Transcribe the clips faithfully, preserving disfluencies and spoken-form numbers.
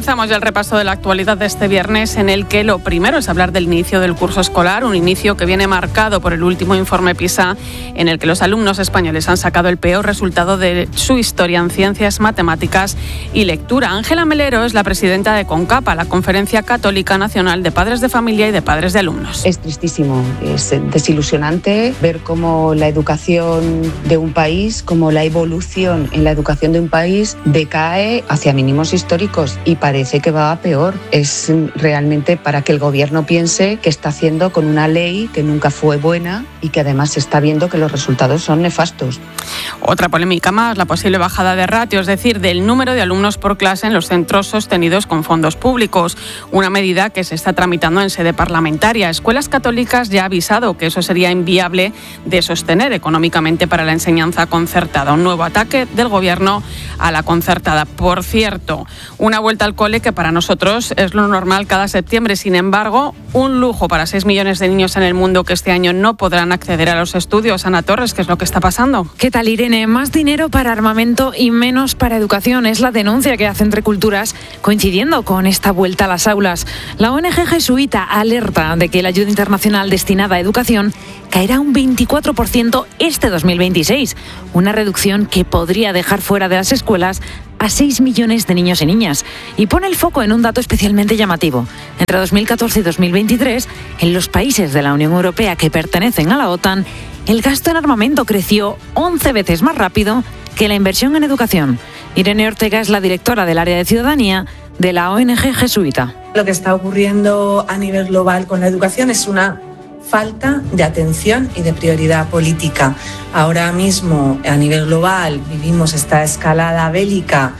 Comenzamos ya el repaso de la actualidad de este viernes, en el que lo primero es hablar del inicio del curso escolar, un inicio que viene marcado por el último informe PISA, en el que los alumnos españoles han sacado el peor resultado de su historia en ciencias, matemáticas y lectura. Ángela Melero es la presidenta de CONCAPA, la Conferencia Católica Nacional de Padres de Familia y de Padres de Alumnos. Es tristísimo, es desilusionante ver cómo la educación de un país, cómo la evolución en la educación de un país decae hacia mínimos históricos y parece que va a peor. Es realmente para que el gobierno piense que está haciendo con una ley que nunca fue buena y que además se está viendo que los resultados son nefastos. Otra polémica más, la posible bajada de ratio, es decir, del número de alumnos por clase en los centros sostenidos con fondos públicos. Una medida que se está tramitando en sede parlamentaria. Escuelas Católicas ya ha avisado que eso sería inviable de sostener económicamente para la enseñanza concertada. Un nuevo ataque del gobierno a la concertada. Por cierto, una vuelta al cole que para nosotros es lo normal cada septiembre. Sin embargo, un lujo para seis millones de niños en el mundo que este año no podrán acceder a los estudios. Ana Torres, ¿qué es lo que está pasando? ¿Qué tal, Irene? Más dinero para armamento y menos para educación. Es la denuncia que hace Entre Culturas, coincidiendo con esta vuelta a las aulas. La O N G jesuita alerta de que la ayuda internacional destinada a educación caerá un veinticuatro por ciento este dos mil veintiséis. Una reducción que podría dejar fuera de las escuelas a seis millones de niños y niñas. Y pone el foco en un dato especialmente llamativo. Entre dos mil catorce y dos mil veintitrés, en los países de la Unión Europea que pertenecen a la OTAN, el gasto en armamento creció once veces más rápido que la inversión en educación. Irene Ortega es la directora del área de ciudadanía de la O N G jesuita. Lo que está ocurriendo a nivel global con la educación es una falta de atención y de prioridad política. Ahora mismo, a nivel global, vivimos esta escalada bélica,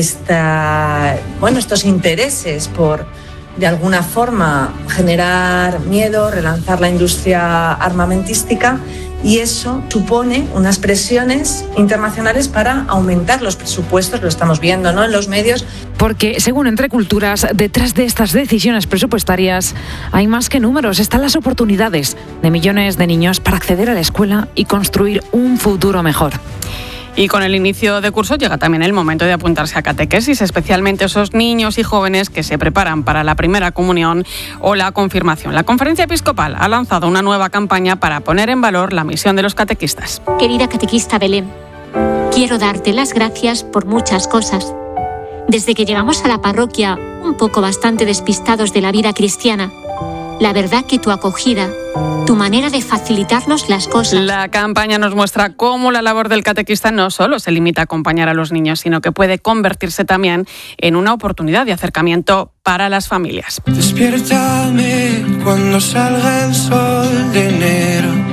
esta, bueno, estos intereses por, de alguna forma, generar miedo, relanzar la industria armamentística, y eso supone unas presiones internacionales para aumentar los presupuestos, lo estamos viendo, ¿no?, en los medios. Porque, según Entre Culturas, detrás de estas decisiones presupuestarias hay más que números, están las oportunidades de millones de niños para acceder a la escuela y construir un futuro mejor. Y con el inicio de curso llega también el momento de apuntarse a catequesis, especialmente esos niños y jóvenes que se preparan para la primera comunión o la confirmación. La Conferencia Episcopal ha lanzado una nueva campaña para poner en valor la misión de los catequistas. Querida catequista Belén, quiero darte las gracias por muchas cosas. Desde que llegamos a la parroquia, un poco bastante despistados de la vida cristiana, la verdad que tu acogida, tu manera de facilitarnos las cosas. La campaña nos muestra cómo la labor del catequista no solo se limita a acompañar a los niños, sino que puede convertirse también en una oportunidad de acercamiento para las familias. Despiértame cuando salga el sol de enero.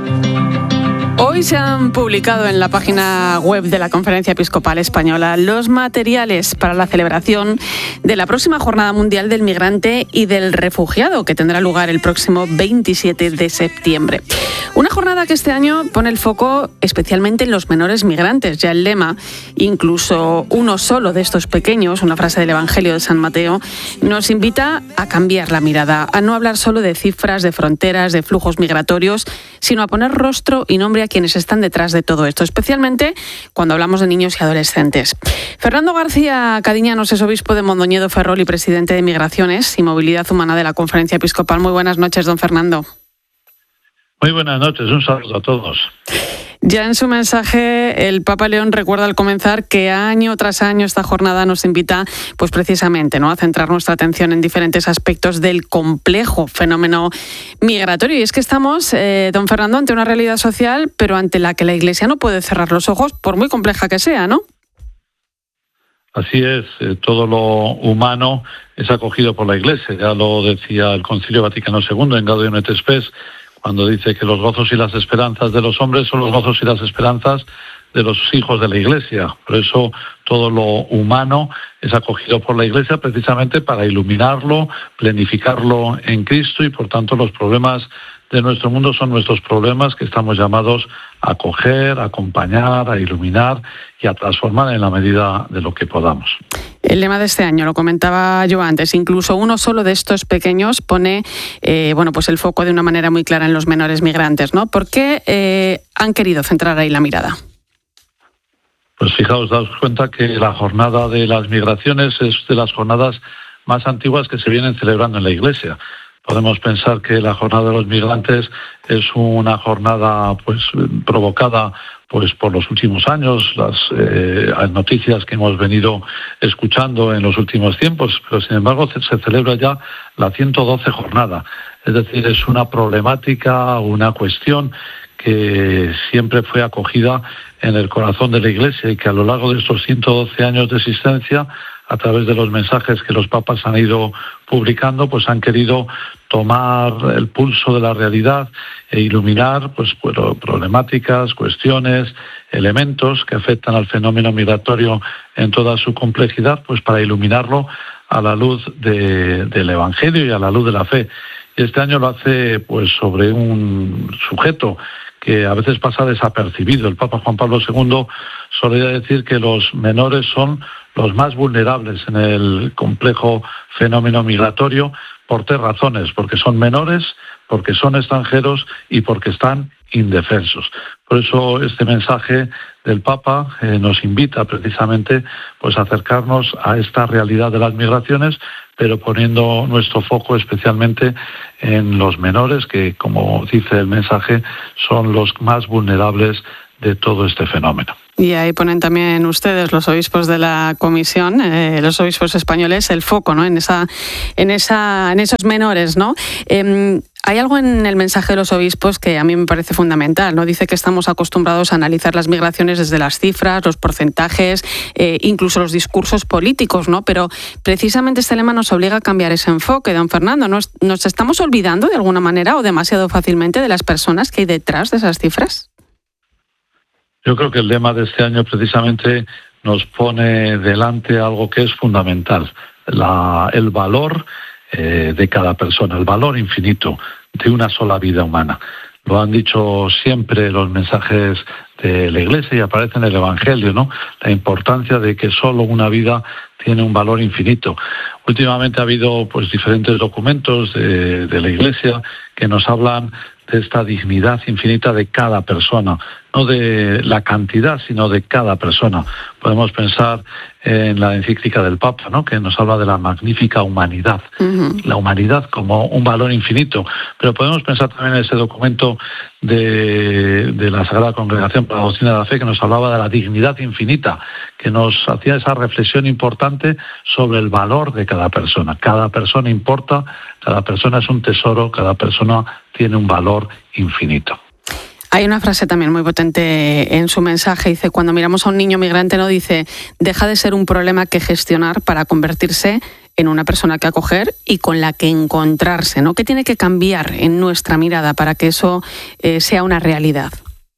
Hoy se han publicado en la página web de la Conferencia Episcopal Española los materiales para la celebración de la próxima Jornada Mundial del Migrante y del Refugiado, que tendrá lugar el próximo veintisiete de septiembre. Una jornada que este año pone el foco especialmente en los menores migrantes. Ya el lema, incluso uno solo de estos pequeños, una frase del Evangelio de San Mateo, nos invita a cambiar la mirada, a no hablar solo de cifras, de fronteras, de flujos migratorios, sino a poner rostro y nombre a quienes están detrás de todo esto, especialmente cuando hablamos de niños y adolescentes. Fernando García Cadiñanos es obispo de Mondoñedo Ferrol y presidente de Migraciones y Movilidad Humana de la Conferencia Episcopal. Muy buenas noches, don Fernando. Muy buenas noches, un saludo a todos. Ya en su mensaje, el Papa León recuerda al comenzar que año tras año esta jornada nos invita, pues precisamente, ¿no?, a centrar nuestra atención en diferentes aspectos del complejo fenómeno migratorio. Y es que estamos, eh, don Fernando, ante una realidad social, pero ante la que la Iglesia no puede cerrar los ojos, por muy compleja que sea, ¿no? Así es, eh, todo lo humano es acogido por la Iglesia. Ya lo decía el Concilio Vaticano segundo en Gaudium et Spes, cuando dice que los gozos y las esperanzas de los hombres son los gozos y las esperanzas de los hijos de la Iglesia. Por eso todo lo humano es acogido por la Iglesia precisamente para iluminarlo, plenificarlo en Cristo, y por tanto los problemas de nuestro mundo son nuestros problemas que estamos llamados a acoger, a acompañar, a iluminar y a transformar en la medida de lo que podamos. El lema de este año, lo comentaba yo antes, incluso uno solo de estos pequeños pone eh, bueno, pues el foco de una manera muy clara en los menores migrantes, ¿no? ¿Por qué eh, han querido centrar ahí la mirada? Pues fijaos, daos cuenta que la jornada de las migraciones es de las jornadas más antiguas que se vienen celebrando en la Iglesia. Podemos pensar que la jornada de los migrantes es una jornada pues provocada pues por los últimos años, las eh, noticias que hemos venido escuchando en los últimos tiempos, pero sin embargo se, se celebra ya la ciento doce jornada. Es decir, es una problemática, una cuestión que siempre fue acogida en el corazón de la Iglesia y que a lo largo de estos ciento doce años de existencia, a través de los mensajes que los papas han ido publicando, pues han querido tomar el pulso de la realidad e iluminar pues, pues problemáticas, cuestiones, elementos que afectan al fenómeno migratorio en toda su complejidad, pues para iluminarlo a la luz de, del Evangelio y a la luz de la fe. Y este año lo hace pues sobre un sujeto que a veces pasa desapercibido. El Papa Juan Pablo segundo solía decir que los menores son los más vulnerables en el complejo fenómeno migratorio por tres razones: porque son menores, porque son extranjeros y porque están indefensos. Por eso este mensaje del Papa eh, nos invita precisamente pues a acercarnos a esta realidad de las migraciones, pero poniendo nuestro foco especialmente en los menores, que, como dice el mensaje, son los más vulnerables de todo este fenómeno. Y ahí ponen también ustedes, los obispos de la comisión, eh, los obispos españoles, el foco, ¿no? En esa, en esa, en esos menores, ¿no? Eh, hay algo en el mensaje de los obispos que a mí me parece fundamental, ¿no? Dice que estamos acostumbrados a analizar las migraciones desde las cifras, los porcentajes, eh, incluso los discursos políticos, ¿no? Pero precisamente este lema nos obliga a cambiar ese enfoque, don Fernando. ¿Nos, nos estamos olvidando de alguna manera o demasiado fácilmente de las personas que hay detrás de esas cifras? Yo creo que el lema de este año precisamente nos pone delante algo que es fundamental, la, el valor eh, de cada persona, el valor infinito de una sola vida humana. Lo han dicho siempre los mensajes de la Iglesia y aparece en el Evangelio, ¿no? La importancia de que solo una vida tiene un valor infinito. Últimamente ha habido pues diferentes documentos de, de la Iglesia que nos hablan de esta dignidad infinita de cada persona, no de la cantidad, sino de cada persona. Podemos pensar en la encíclica del Papa, ¿no? Que nos habla de la magnífica humanidad, uh-huh. La humanidad como un valor infinito. Pero podemos pensar también en ese documento de, de la Sagrada Congregación para la Doctrina de la Fe, que nos hablaba de la dignidad infinita, que nos hacía esa reflexión importante sobre el valor de cada persona. Cada persona importa, cada persona es un tesoro, cada persona tiene un valor infinito. Hay una frase también muy potente en su mensaje, dice, cuando miramos a un niño migrante, no dice, deja de ser un problema que gestionar para convertirse en una persona que acoger y con la que encontrarse, ¿no? ¿Qué tiene que cambiar en nuestra mirada para que eso eh, sea una realidad?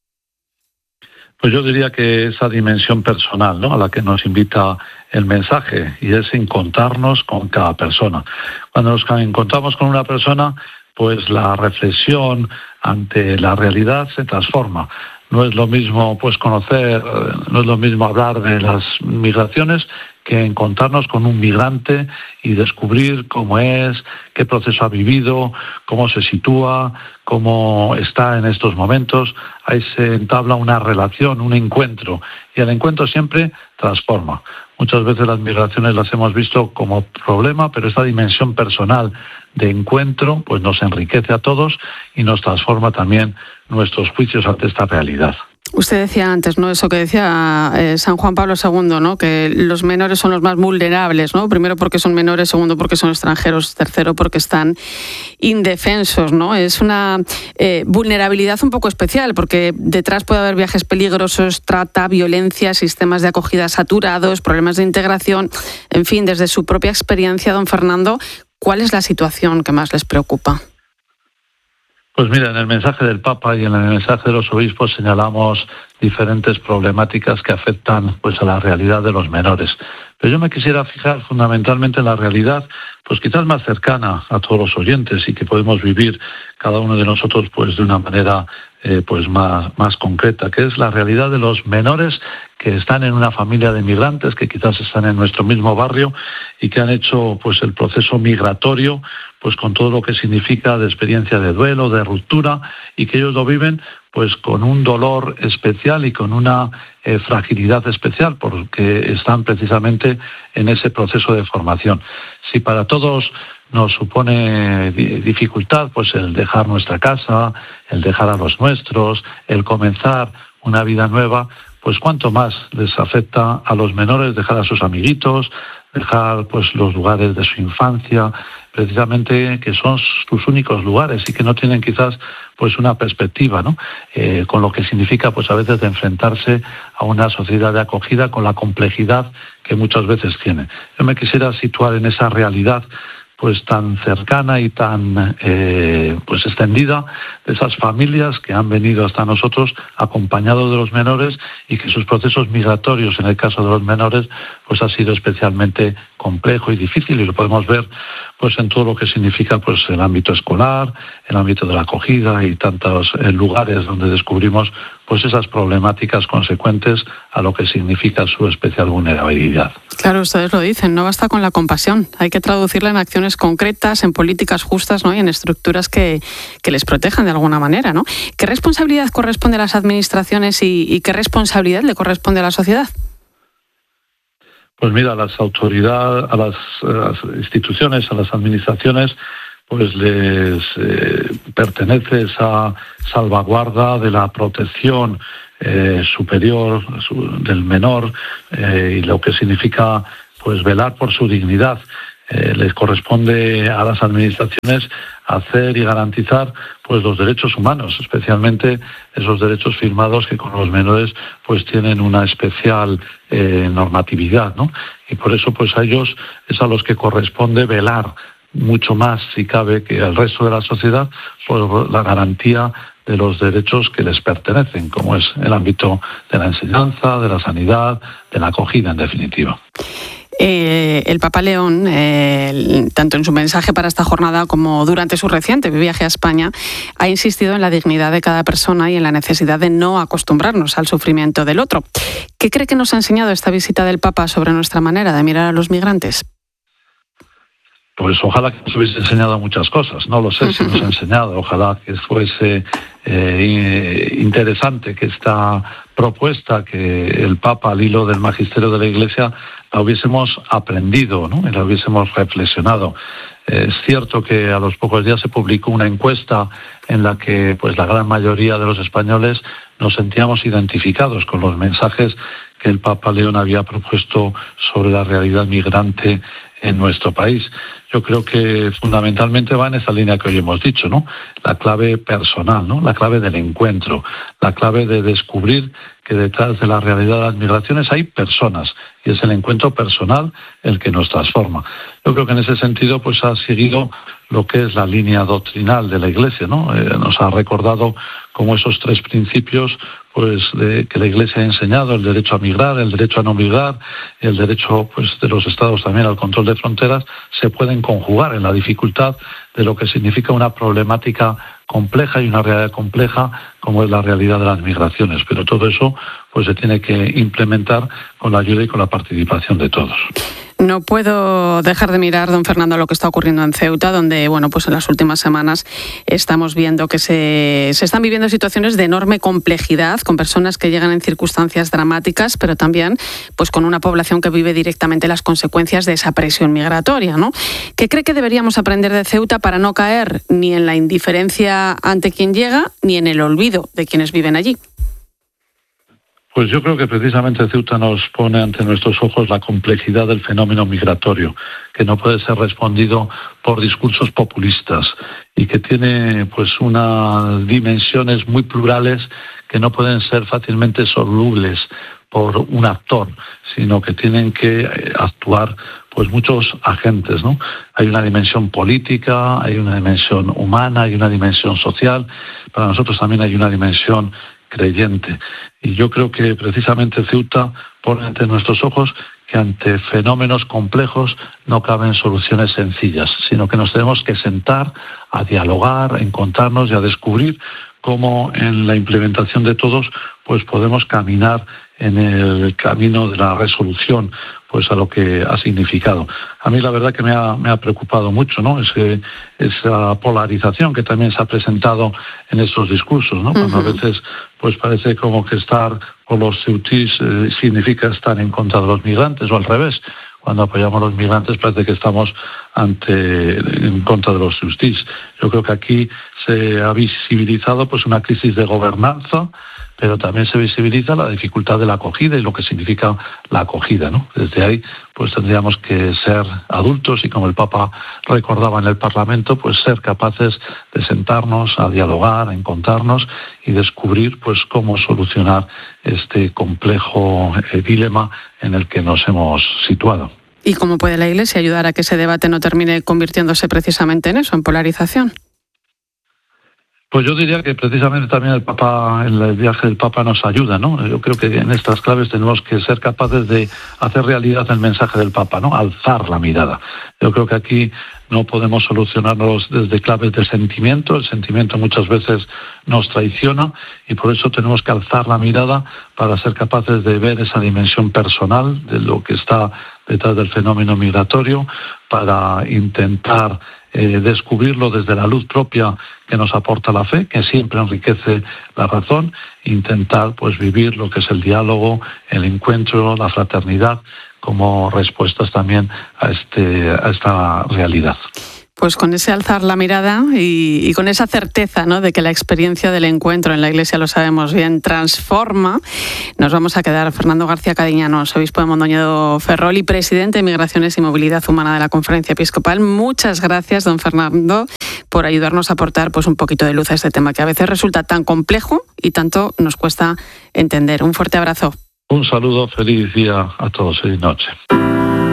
Pues yo diría que esa dimensión personal, ¿no? A la que nos invita el mensaje, y es encontrarnos con cada persona. Cuando nos encontramos con una persona, pues la reflexión ante la realidad se transforma. No es lo mismo pues conocer, no es lo mismo hablar de las migraciones que encontrarnos con un migrante y descubrir cómo es, qué proceso ha vivido, cómo se sitúa, cómo está en estos momentos. Ahí se entabla una relación, un encuentro, y el encuentro siempre transforma. Muchas veces las migraciones las hemos visto como problema, pero esta dimensión personal de encuentro pues nos enriquece a todos y nos transforma también nuestros juicios ante esta realidad. Usted decía antes, ¿no? Eso que decía eh, San Juan Pablo segundo, ¿no? Que los menores son los más vulnerables, ¿no? Primero porque son menores, segundo porque son extranjeros, tercero porque están indefensos, ¿no? Es una eh, vulnerabilidad un poco especial porque detrás puede haber viajes peligrosos, trata, violencia, sistemas de acogida saturados, problemas de integración, en fin, desde su propia experiencia, don Fernando, ¿cuál es la situación que más les preocupa? Pues mira, en el mensaje del Papa y en el mensaje de los obispos señalamos diferentes problemáticas que afectan pues a la realidad de los menores. Pero yo me quisiera fijar fundamentalmente en la realidad, pues quizás más cercana a todos los oyentes y que podemos vivir cada uno de nosotros pues de una manera eh, pues más, más concreta, que es la realidad de los menores que están en una familia de migrantes, que quizás están en nuestro mismo barrio y que han hecho pues el proceso migratorio pues con todo lo que significa de experiencia de duelo, de ruptura, y que ellos lo viven pues con un dolor especial y con una eh, fragilidad especial, porque están precisamente en ese proceso de formación. Si para todos nos supone dificultad, pues el dejar nuestra casa, el dejar a los nuestros, el comenzar una vida nueva, pues cuánto más les afecta a los menores dejar a sus amiguitos, dejar pues los lugares de su infancia, precisamente que son sus únicos lugares y que no tienen quizás pues una perspectiva, ¿no? Eh, con lo que significa pues a veces de enfrentarse a una sociedad de acogida con la complejidad que muchas veces tiene. Yo me quisiera situar en esa realidad pues tan cercana y tan eh, pues extendida de esas familias que han venido hasta nosotros acompañados de los menores y que sus procesos migratorios, en el caso de los menores, pues ha sido especialmente complejo y difícil, y lo podemos ver pues en todo lo que significa pues el ámbito escolar, el ámbito de la acogida y tantos eh, lugares donde descubrimos pues esas problemáticas consecuentes a lo que significa su especial vulnerabilidad. Claro, ustedes lo dicen, no basta con la compasión, hay que traducirla en acciones concretas, en políticas justas, ¿no? Y en estructuras que, que les protejan de alguna manera, ¿no? ¿Qué responsabilidad corresponde a las administraciones y, y qué responsabilidad le corresponde a la sociedad? Pues mira, a las autoridades, a las, a las instituciones, a las administraciones, pues les eh, pertenece esa salvaguarda de la protección eh, superior su, del menor eh, y lo que significa pues velar por su dignidad. Eh, les corresponde a las administraciones hacer y garantizar pues los derechos humanos, especialmente esos derechos firmados que con los menores pues tienen una especial eh, normatividad, ¿no? Y por eso pues a ellos es a los que corresponde velar mucho más, si cabe, que al resto de la sociedad por la garantía de los derechos que les pertenecen, como es el ámbito de la enseñanza, de la sanidad, de la acogida, en definitiva. Eh, el Papa León, eh, tanto en su mensaje para esta jornada como durante su reciente viaje a España, ha insistido en la dignidad de cada persona y en la necesidad de no acostumbrarnos al sufrimiento del otro. ¿Qué cree que nos ha enseñado esta visita del Papa sobre nuestra manera de mirar a los migrantes? Pues ojalá que nos hubiese enseñado muchas cosas, no lo sé si nos ha enseñado, ojalá que fuese eh, interesante que esta propuesta, que el Papa al hilo del magisterio de la Iglesia la hubiésemos aprendido, ¿no? Y la hubiésemos reflexionado. Es cierto que a los pocos días se publicó una encuesta en la que pues la gran mayoría de los españoles nos sentíamos identificados con los mensajes que el Papa León había propuesto sobre la realidad migrante en nuestro país. Yo creo que fundamentalmente va en esa línea que hoy hemos dicho, ¿no? La clave personal, ¿no? La clave del encuentro, la clave de descubrir que detrás de la realidad de las migraciones hay personas y es el encuentro personal el que nos transforma. Yo creo que en ese sentido pues ha seguido lo que es la línea doctrinal de la Iglesia, ¿no? Eh, nos ha recordado como esos tres principios pues de que la Iglesia ha enseñado: el derecho a migrar, el derecho a no migrar, y el derecho pues de los Estados también al control de fronteras, se pueden conjugar en la dificultad de lo que significa una problemática compleja y una realidad compleja como es la realidad de las migraciones. Pero todo eso pues se tiene que implementar con la ayuda y con la participación de todos. No puedo dejar de mirar, don Fernando, lo que está ocurriendo en Ceuta, donde, bueno, pues en las últimas semanas estamos viendo que se, se están viviendo situaciones de enorme complejidad, con personas que llegan en circunstancias dramáticas, pero también pues con una población que vive directamente las consecuencias de esa presión migratoria, ¿no? ¿Qué cree que deberíamos aprender de Ceuta para no caer ni en la indiferencia ante quien llega, ni en el olvido de quienes viven allí? Pues yo creo que precisamente Ceuta nos pone ante nuestros ojos la complejidad del fenómeno migratorio, que no puede ser respondido por discursos populistas y que tiene pues unas dimensiones muy plurales que no pueden ser fácilmente solubles por un actor, sino que tienen que actuar pues muchos agentes, ¿no? Hay una dimensión política, hay una dimensión humana, hay una dimensión social. Para nosotros también hay una dimensión creyente. Y yo creo que precisamente Ceuta pone ante nuestros ojos que ante fenómenos complejos no caben soluciones sencillas, sino que nos tenemos que sentar a dialogar, a encontrarnos y a descubrir cómo en la implementación de todos pues podemos caminar en el camino de la resolución, pues a lo que ha significado. A mí la verdad que me ha, me ha preocupado mucho, ¿no? Ese, esa polarización que también se ha presentado en estos discursos, ¿no? Cuando uh-huh. a veces pues parece como que estar con los ceutís eh, significa estar en contra de los migrantes, o al revés. Cuando apoyamos a los migrantes parece que estamos ante en contra de los ceutís. Yo creo que aquí se ha visibilizado pues una crisis de gobernanza, pero también se visibiliza la dificultad de la acogida y lo que significa la acogida, ¿no? Desde ahí, pues tendríamos que ser adultos y, como el Papa recordaba en el Parlamento, pues ser capaces de sentarnos a dialogar, a encontrarnos y descubrir, pues, cómo solucionar este complejo eh, dilema en el que nos hemos situado. ¿Y cómo puede la Iglesia ayudar a que ese debate no termine convirtiéndose precisamente en eso, en polarización? Pues yo diría que precisamente también el Papa, el viaje del Papa nos ayuda, ¿no? Yo creo que en estas claves tenemos que ser capaces de hacer realidad el mensaje del Papa, ¿no? Alzar la mirada. Yo creo que aquí no podemos solucionarlos desde claves de sentimiento. El sentimiento muchas veces nos traiciona y por eso tenemos que alzar la mirada para ser capaces de ver esa dimensión personal de lo que está detrás del fenómeno migratorio, para intentar eh, descubrirlo desde la luz propia que nos aporta la fe, que siempre enriquece la razón, intentar pues vivir lo que es el diálogo, el encuentro, la fraternidad, como respuestas también a, este, a esta realidad. Pues con ese alzar la mirada y, y con esa certeza, ¿no?, de que la experiencia del encuentro en la Iglesia, lo sabemos bien, transforma, nos vamos a quedar. Fernando García Cadiñanos, obispo de Mondoñedo Ferrol y presidente de Migraciones y Movilidad Humana de la Conferencia Episcopal. Muchas gracias, don Fernando, por ayudarnos a aportar pues un poquito de luz a este tema que a veces resulta tan complejo y tanto nos cuesta entender. Un fuerte abrazo. Un saludo, feliz día a todos, feliz noche.